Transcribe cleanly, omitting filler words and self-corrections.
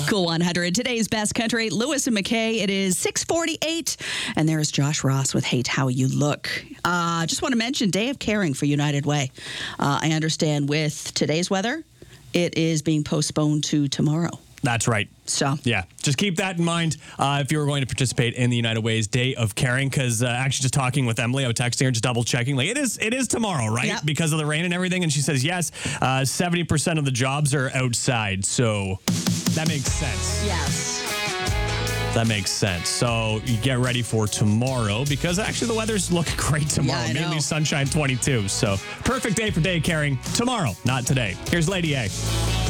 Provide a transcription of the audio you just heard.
Cool 100. Today's best country, Lewis and McKay. It is 6:48, and there's Josh Ross with Hate How You Look. Just want to mention Day of Caring for United Way. I understand with today's weather, it is being postponed to tomorrow. That's right. So, yeah, just keep that in mind if you were going to participate in the United Way's Day of Caring, because actually just talking with Emily, I was texting her, just double checking, like it is tomorrow, right? Yep. Because of the rain and everything. And she says, yes, 70% of the jobs are outside. So that makes sense. yes. That makes sense. So you get ready for tomorrow, because actually the weather's looking great tomorrow. Yeah, I know. Mainly sunshine 22. So perfect day for Day of Caring tomorrow, not today. Here's Lady A.